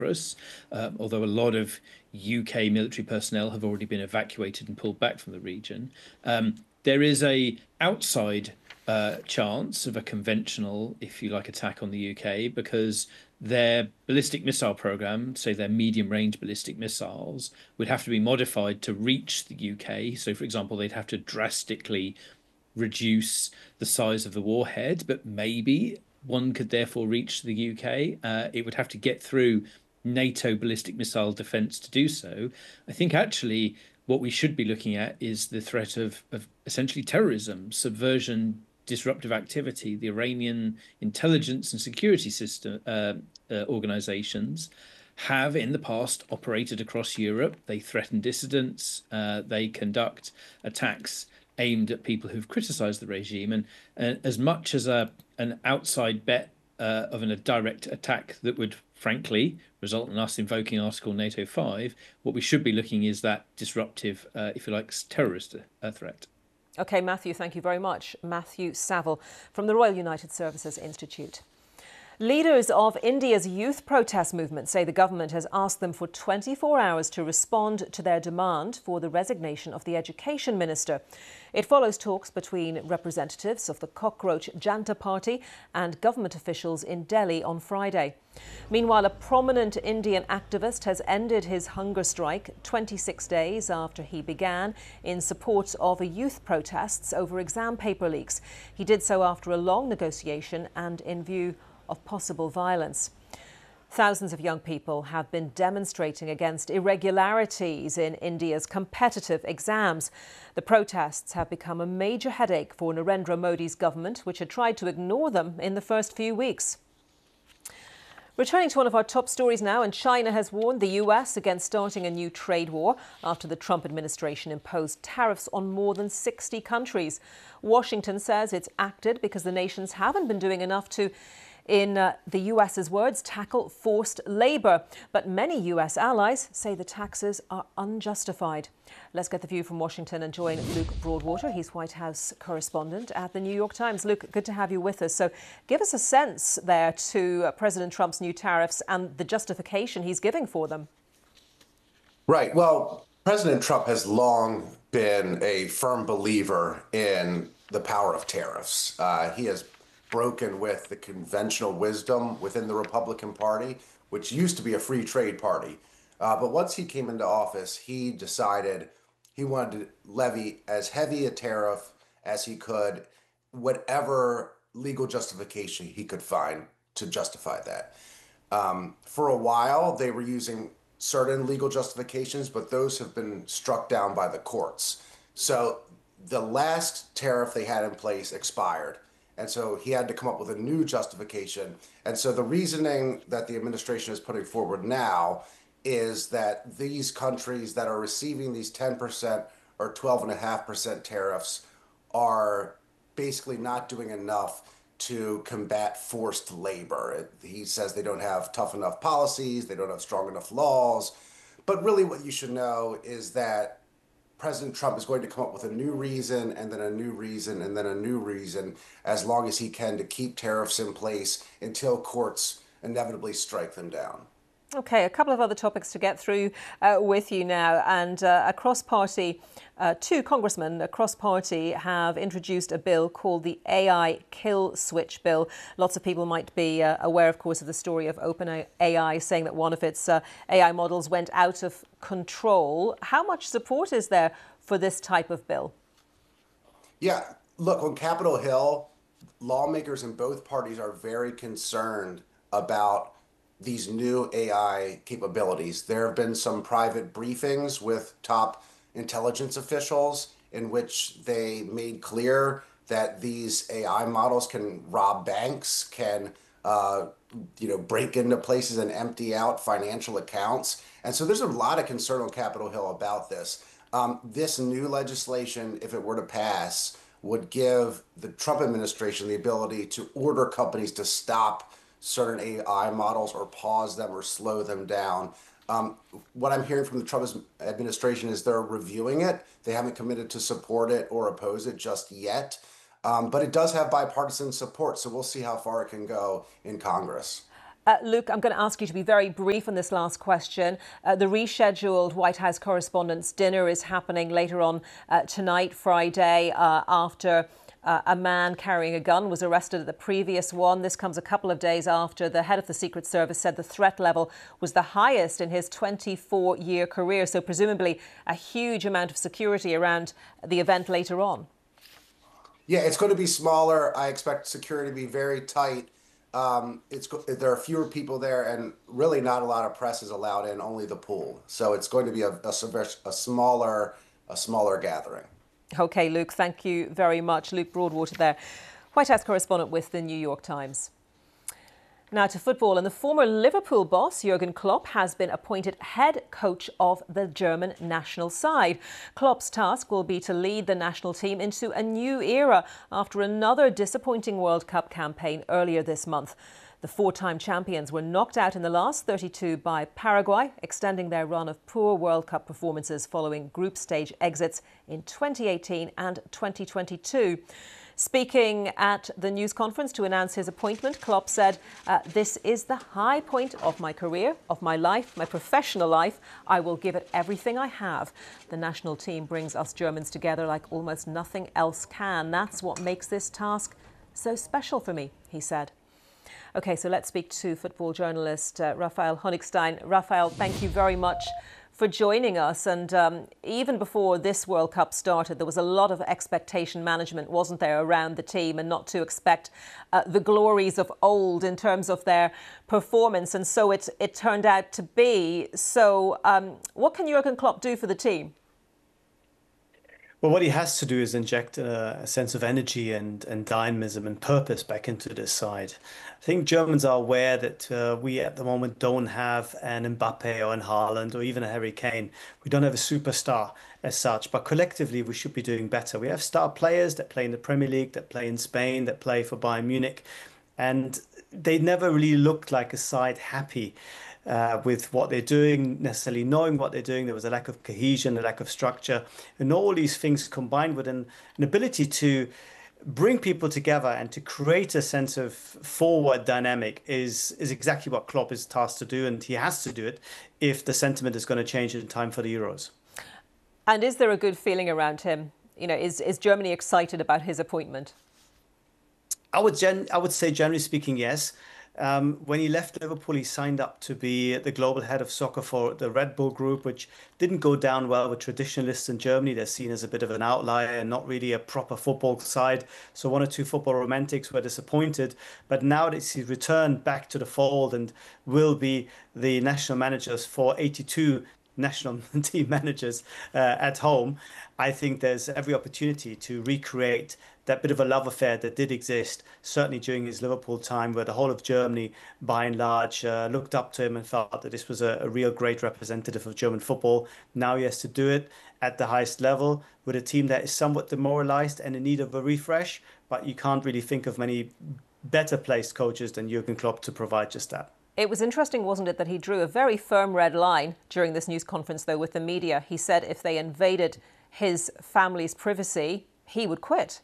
Cyprus, although a lot of UK military personnel have already been evacuated and pulled back from the region. There is a outside chance of a conventional, if you like, attack on the UK because their ballistic missile program, say their medium range ballistic missiles, would have to be modified to reach the UK. So, for example, they'd have to drastically reduce the size of the warhead, but maybe one could therefore reach the UK. It would have to get through NATO ballistic missile defense to do so. I think actually what we should be looking at is the threat of essentially terrorism, subversion, disruptive activity. The Iranian intelligence and security system organizations have in the past operated across Europe. They threaten dissidents. They conduct attacks aimed at people who've criticized the regime. And as much as an outside bet of a direct attack that would, frankly, result in us invoking Article NATO 5, what we should be looking is that disruptive, if you like, terrorist threat. OK, Matthew, thank you very much. Matthew Saville from the Royal United Services Institute. Leaders of India's youth protest movement say the government has asked them for 24 hours to respond to their demand for the resignation of the education minister. It follows talks between representatives of the Cockroach Janta Party and government officials in Delhi on Friday. Meanwhile, a prominent Indian activist has ended his hunger strike 26 days after he began in support of a youth protests over exam paper leaks. He did so after a long negotiation and in view of possible violence. Thousands of young people have been demonstrating against irregularities in India's competitive exams. The protests have become a major headache for Narendra Modi's government, which had tried to ignore them in the first few weeks. Returning to one of our top stories now, and China has warned the US against starting a new trade war after the Trump administration imposed tariffs on more than 60 countries. Washington says it's acted because the nations haven't been doing enough to, in the US's words, tackle forced labor. But many US allies say the taxes are unjustified. Let's get the view from Washington and join Luke Broadwater. He's White House correspondent at the New York Times. Luke, good to have you with us. So give us a sense there to President Trump's new tariffs and the justification he's giving for them. Right. Well, President Trump has long been a firm believer in the power of tariffs. He has broken with the conventional wisdom within the Republican Party, which used to be a free trade party. But once he came into office, he decided he wanted to levy as heavy a tariff as he could, whatever legal justification he could find to justify that. For a while, they were using certain legal justifications, but those have been struck down by the courts. So the last tariff they had in place expired. And so he had to come up with a new justification. And so the reasoning that the administration is putting forward now is that these countries that are receiving these 10% or 12.5% tariffs are basically not doing enough to combat forced labor. He says they don't have tough enough policies, they don't have strong enough laws. But really what you should know is that President Trump is going to come up with a new reason and then a new reason and then a new reason as long as he can to keep tariffs in place until courts inevitably strike them down. OK, a couple of other topics to get through with you now. And two congressmen across party have introduced a bill called the AI Kill Switch Bill. Lots of people might be aware, of course, of the story of OpenAI saying that one of its AI models went out of control. How much support is there for this type of bill? Yeah, look, on Capitol Hill, lawmakers in both parties are very concerned about these new AI capabilities. There have been some private briefings with top intelligence officials in which they made clear that these AI models can rob banks, can break into places and empty out financial accounts. And so there's a lot of concern on Capitol Hill about this. This new legislation, if it were to pass, would give the Trump administration the ability to order companies to stop certain AI models or pause them or slow them down. What I'm hearing from the Trump administration is they're reviewing it. They haven't committed to support it or oppose it just yet. But it does have bipartisan support, so we'll see how far it can go in Congress. Luke, I'm going to ask you to be very brief on this last question. The rescheduled White House Correspondents' Dinner is happening later on tonight, Friday, after a man carrying a gun was arrested at the previous one. This comes a couple of days after the head of the Secret Service said the threat level was the highest in his 24-year career. So presumably a huge amount of security around the event later on. Yeah, it's going to be smaller. I expect security to be very tight. There are fewer people there, and really not a lot of press is allowed in, only the pool. So it's going to be a smaller gathering. OK, Luke, thank you very much. Luke Broadwater there, White House correspondent with the New York Times. Now to football, and the former Liverpool boss, Jurgen Klopp, has been appointed head coach of the German national side. Klopp's task will be to lead the national team into a new era after another disappointing World Cup campaign earlier this month. The four-time champions were knocked out in the last 32 by Paraguay, extending their run of poor World Cup performances following group stage exits in 2018 and 2022. Speaking at the news conference to announce his appointment, Klopp said, "This is the high point of my career, of my life, my professional life. I will give it everything I have. The national team brings us Germans together like almost nothing else can. That's what makes this task so special for me," he said. OK, so let's speak to football journalist Raphael Honigstein. Raphael, thank you very much for joining us. And even before this World Cup started, there was a lot of expectation management, wasn't there, around the team, and not to expect the glories of old in terms of their performance. And so it turned out to be. So what can Jurgen Klopp do for the team? Well, what he has to do is inject a sense of energy and dynamism and purpose back into this side. I think Germans are aware that we at the moment don't have an Mbappe or an Haaland or even a Harry Kane. We don't have a superstar as such, but collectively we should be doing better. We have star players that play in the Premier League, that play in Spain, that play for Bayern Munich, and they never really looked like a side happy with what they're doing, necessarily knowing what they're doing. There was a lack of cohesion, a lack of structure, and all these things combined with an ability to bring people together and to create a sense of forward dynamic is exactly what Klopp is tasked to do, and he has to do it if the sentiment is going to change in time for the Euros. And is there a good feeling around him? You know, is Germany excited about his appointment? I would say, generally speaking, yes. When he left Liverpool, he signed up to be the global head of soccer for the Red Bull Group, which didn't go down well with traditionalists in Germany. They're seen as a bit of an outlier and not really a proper football side. So one or two football romantics were disappointed. But now that he's returned back to the fold and will be the national managers for 82 national team managers at home, I think there's every opportunity to recreate that bit of a love affair that did exist, certainly during his Liverpool time, where the whole of Germany, by and large, looked up to him and felt that this was a real great representative of German football. Now he has to do it at the highest level with a team that is somewhat demoralized and in need of a refresh, but you can't really think of many better placed coaches than Jurgen Klopp to provide just that. It was interesting, wasn't it, that he drew a very firm red line during this news conference, though, with the media. He said if they invaded his family's privacy, he would quit.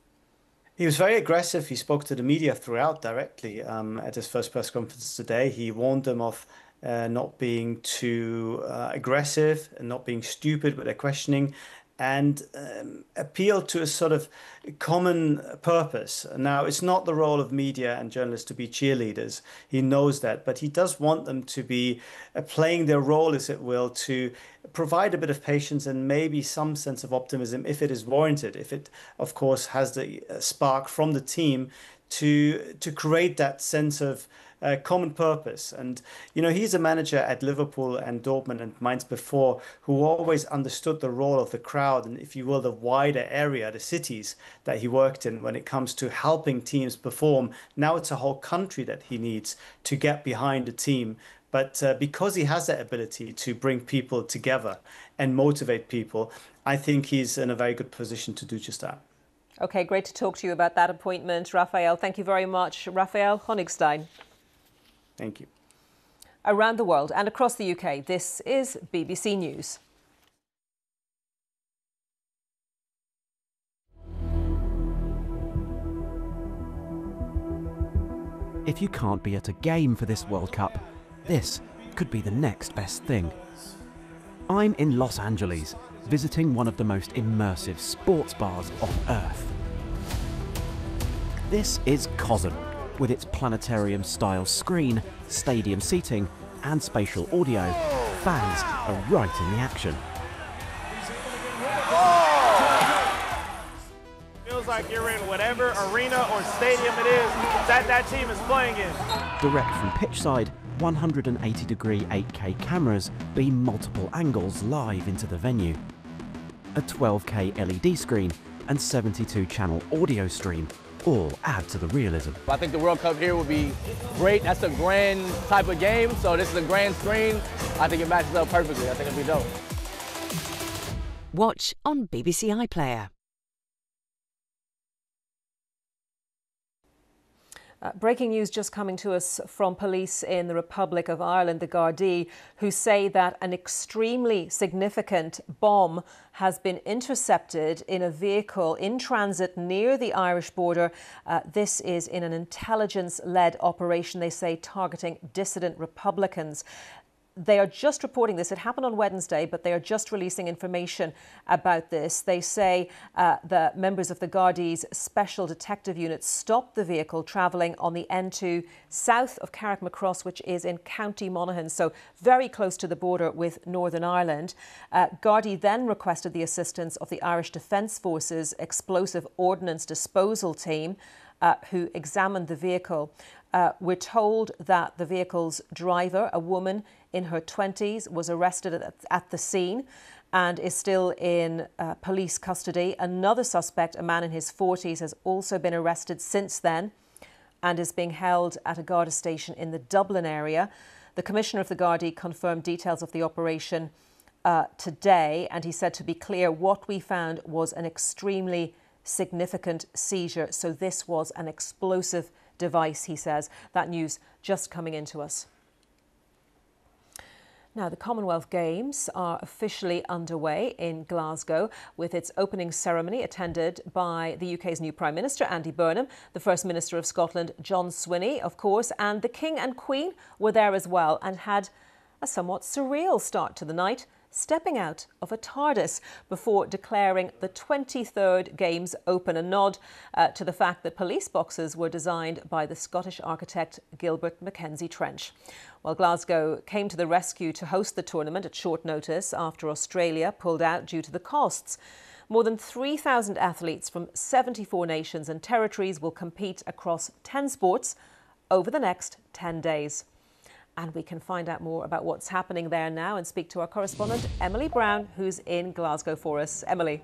He was very aggressive. He spoke to the media throughout directly at his first press conference today. He warned them of not being too aggressive and not being stupid with their questioning, and appealed to a sort of common purpose. Now, it's not the role of media and journalists to be cheerleaders. He knows that, but he does want them to be playing their role, as it will, to provide a bit of patience and maybe some sense of optimism if it is warranted, if it, of course, has the spark from the team to create that sense of common purpose. And, you know, he's a manager at Liverpool and Dortmund and Mainz before who always understood the role of the crowd and, if you will, the wider area, the cities that he worked in when it comes to helping teams perform. Now it's a whole country that he needs to get behind a team. But because he has that ability to bring people together and motivate people, I think he's in a very good position to do just that. OK, great to talk to you about that appointment, Raphael. Thank you very much. Raphael Honigstein. Thank you. Around the world and across the UK, this is BBC News. If you can't be at a game for this World Cup, this could be the next best thing. I'm in Los Angeles, visiting one of the most immersive sports bars on Earth. This is COSM, with its planetarium-style screen, stadium seating, and spatial audio. Fans are right in the action. Feels like you're in whatever arena or stadium it is that team is playing in. Direct from pitchside, 180-degree 8K cameras beam multiple angles live into the venue. A 12K LED screen and 72-channel audio stream all add to the realism. I think the World Cup here would be great. That's a grand type of game, so this is a grand screen. I think it matches up perfectly. I think it'll be dope. Watch on BBC iPlayer. Breaking news just coming to us from police in the Republic of Ireland, the Gardaí, who say that an extremely significant bomb has been intercepted in a vehicle in transit near the Irish border. This is in an intelligence-led operation, they say, targeting dissident Republicans. They are just reporting this. It happened on Wednesday, but they are just releasing information about this. They say the members of the Gardaí's Special Detective Unit stopped the vehicle travelling on the N2 south of Carrickmacross, which is in County Monaghan, so very close to the border with Northern Ireland. Gardaí then requested the assistance of the Irish Defence Forces Explosive Ordnance Disposal Team, who examined the vehicle. We're told that the vehicle's driver, a woman in her 20s, was arrested at the scene and is still in police custody. Another suspect, a man in his 40s, has also been arrested since then and is being held at a Garda station in the Dublin area. The Commissioner of the Gardaí confirmed details of the operation today, and he said, to be clear, what we found was an extremely significant seizure. So this was an explosive device, he says. That news just coming into us. Now, the Commonwealth Games are officially underway in Glasgow, with its opening ceremony attended by the UK's new Prime Minister, Andy Burnham, the First Minister of Scotland, John Swinney, of course, and the King and Queen were there as well and had a somewhat surreal start to the night, stepping out of a TARDIS before declaring the 23rd Games open, a nod to the fact that police boxes were designed by the Scottish architect Gilbert Mackenzie Trench. Well, Glasgow came to the rescue to host the tournament at short notice after Australia pulled out due to the costs. More than 3,000 athletes from 74 nations and territories will compete across 10 sports over the next 10 days. And we can find out more about what's happening there now and speak to our correspondent, Emily Brown, who's in Glasgow for us. Emily.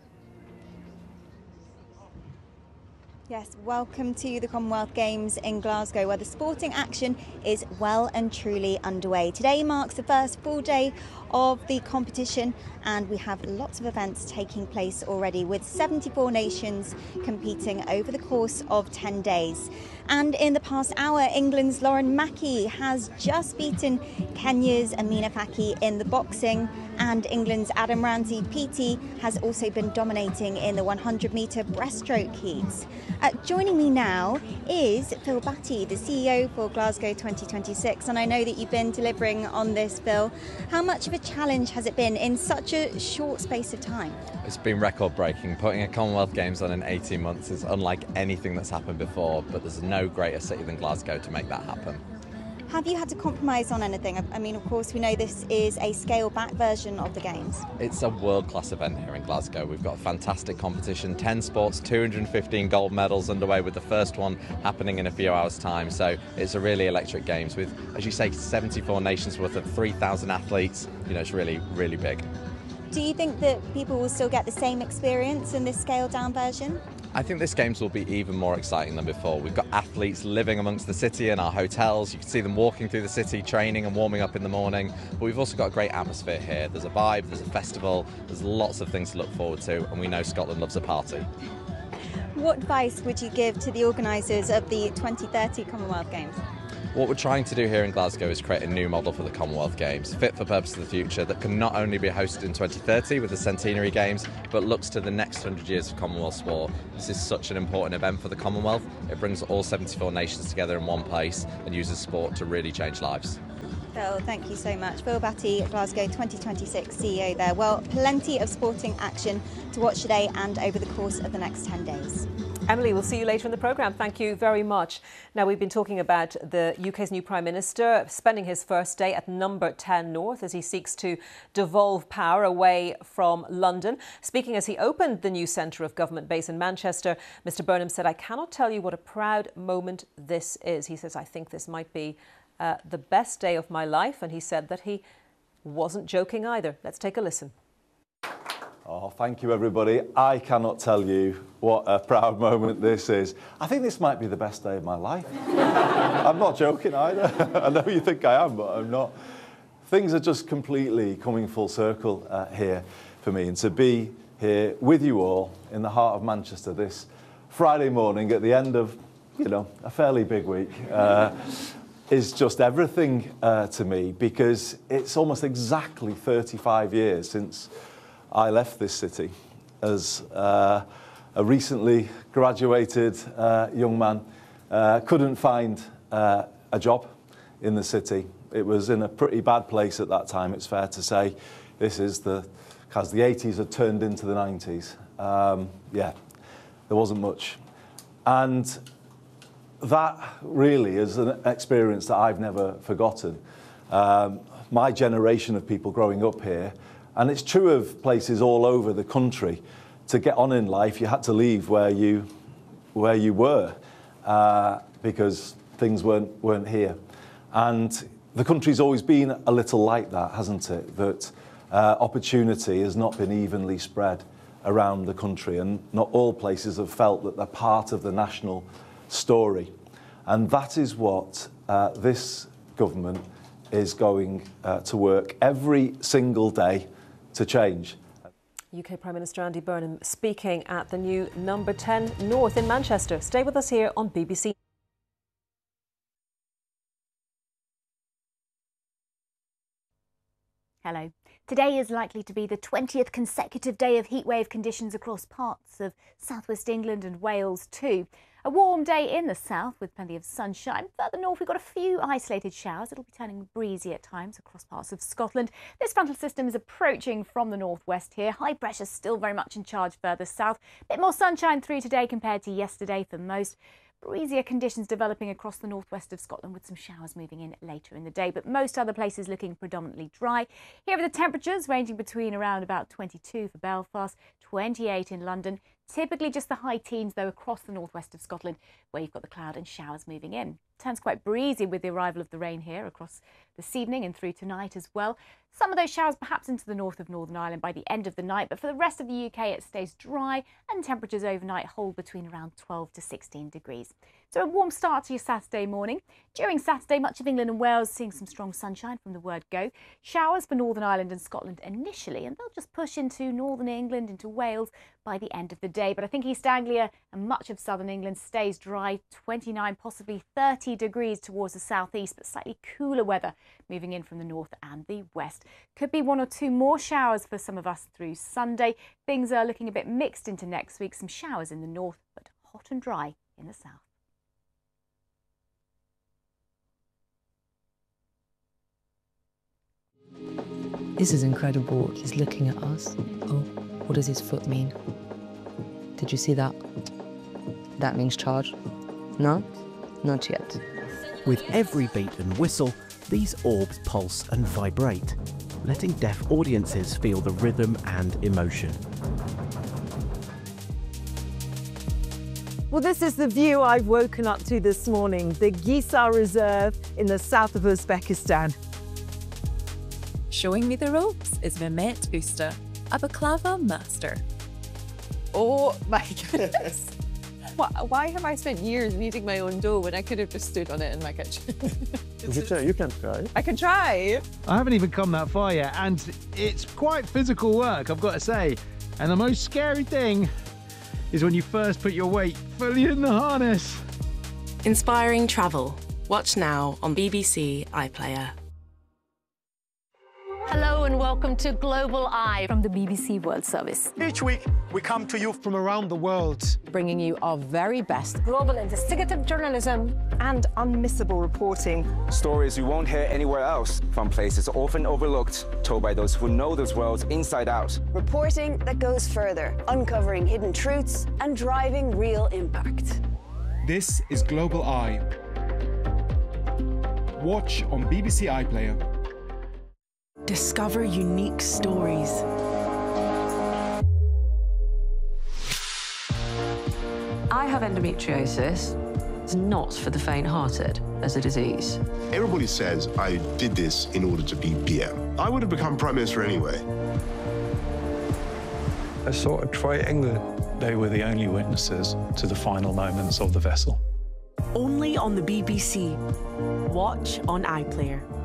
Yes, welcome to the Commonwealth Games in Glasgow, where the sporting action is well and truly underway. Today marks the first full day of the competition, and we have lots of events taking place already, with 74 nations competing over the course of 10 days. And in the past hour, England's Lauren Mackey has just beaten Kenya's Amina Faki in the boxing, and England's Adam Ramsey PT has also been dominating in the 100-metre breaststroke heats. Joining me now is Phil Batty, the CEO for Glasgow 2026, and I know that you've been delivering on this, Phil. How much of a challenge has it been in such a short space of time? It's been record-breaking. Putting a Commonwealth Games on in 18 months is unlike anything that's happened before, but there's no greater city than Glasgow to make that happen. Have you had to compromise on anything? I mean, of course, we know this is a scaled-back version of the Games. It's a world-class event here in Glasgow. We've got a fantastic competition, 10 sports, 215 gold medals underway, with the first one happening in a few hours' time. So it's a really electric Games with, as you say, 74 nations worth of 3,000 athletes. You know, it's really, really big. Do you think that people will still get the same experience in this scaled-down version? I think this Games will be even more exciting than before. We've got athletes living amongst the city in our hotels. You can see them walking through the city, training and warming up in the morning. But we've also got a great atmosphere here. There's a vibe, there's a festival, there's lots of things to look forward to, and we know Scotland loves a party. What advice would you give to the organisers of the 2030 Commonwealth Games? What we're trying to do here in Glasgow is create a new model for the Commonwealth Games, fit for purpose of the future, that can not only be hosted in 2030 with the Centenary Games, but looks to the next 100 years of Commonwealth sport. This is such an important event for the Commonwealth. It brings all 74 nations together in one place and uses sport to really change lives. Phil, thank you so much. Phil Batty, Glasgow 2026 CEO there. Well, plenty of sporting action to watch today and over the course of the next 10 days. Emily, we'll see you later in the programme. Thank you very much. Now, we've been talking about the UK's new Prime Minister spending his first day at number 10 North as he seeks to devolve power away from London. Speaking as he opened the new centre of government base in Manchester, Mr Burnham said, "I cannot tell you what a proud moment this is." He says, "I think this might be the best day of my life." And he said that he wasn't joking either. Let's take a listen. Oh, thank you, everybody. I cannot tell you what a proud moment this is. I think this might be the best day of my life. I'm not joking either. I know you think I am, but I'm not. Things are just completely coming full circle here for me. And to be here with you all in the heart of Manchester this Friday morning at the end of, a fairly big week is just everything to me, because it's almost exactly 35 years since I left this city as a recently graduated young man. Couldn't find a job in the city. It was in a pretty bad place at that time, it's fair to say. This is because the 80s had turned into the 90s. There wasn't much. And that really is an experience that I've never forgotten. My generation of people growing up here, and it's true of places all over the country, to get on in life, you had to leave where you were because things weren't here. And the country's always been a little like that, hasn't it? That opportunity has not been evenly spread around the country, and not all places have felt that they're part of the national story. And that is what this government is going to work every single day to change. UK Prime Minister Andy Burnham speaking at the new number 10 North in Manchester. Stay with us here on BBC. Hello. Today is likely to be the 20th consecutive day of heatwave conditions across parts of southwest England and Wales too. A warm day in the south with plenty of sunshine. Further north, we've got a few isolated showers. It'll be turning breezy at times across parts of Scotland. This frontal system is approaching from the northwest here. High pressure still very much in charge further south. A bit more sunshine through today compared to yesterday for most. Breezier conditions developing across the northwest of Scotland with some showers moving in later in the day, but most other places looking predominantly dry. Here are the temperatures ranging between around about 22 for Belfast, 28 in London. Typically just the high teens though across the northwest of Scotland where you've got the cloud and showers moving in. Turns quite breezy with the arrival of the rain here across this evening and through tonight as well. Some of those showers perhaps into the north of Northern Ireland by the end of the night, but for the rest of the UK it stays dry and temperatures overnight hold between around 12 to 16 degrees. So a warm start to your Saturday morning. During Saturday, much of England and Wales seeing some strong sunshine from the word go. Showers for Northern Ireland and Scotland initially, and they'll just push into Northern England, into Wales by the end of the day. But I think East Anglia and much of southern England stays dry, 29, possibly 30 degrees towards the southeast, but slightly cooler weather moving in from the north and the west. Could be one or two more showers for some of us through Sunday. Things are looking a bit mixed into next week. Some showers in the north, but hot and dry in the south. This is incredible. He's looking at us. Oh, what does his foot mean? Did you see that? That means charge. No? Not yet. With every beat and whistle, these orbs pulse and vibrate, letting deaf audiences feel the rhythm and emotion. Well, this is the view I've woken up to this morning, the Gisar Reserve in the south of Uzbekistan. Showing me the ropes is Mehmet Usta, a baklava master. Oh my goodness. Why have I spent years kneading my own dough when I could have just stood on it in my kitchen? You can try. I can try. I haven't even come that far yet, and it's quite physical work, I've got to say. And the most scary thing is when you first put your weight fully in the harness. Inspiring travel, Watch now on BBC iPlayer. Hello and welcome to Global Eye from the BBC World Service. Each week, we come to you from around the world, bringing you our very best global investigative journalism and unmissable reporting. Stories you won't hear anywhere else, from places often overlooked, told by those who know those worlds inside out. Reporting that goes further, uncovering hidden truths and driving real impact. This is Global Eye. Watch on BBC iPlayer. Discover unique stories. I have endometriosis. It's not for the faint-hearted as a disease. Everybody says I did this in order to be PM. I would have become Prime Minister anyway. A sort of triangle. They were the only witnesses to the final moments of the vessel. Only on the BBC. Watch on iPlayer.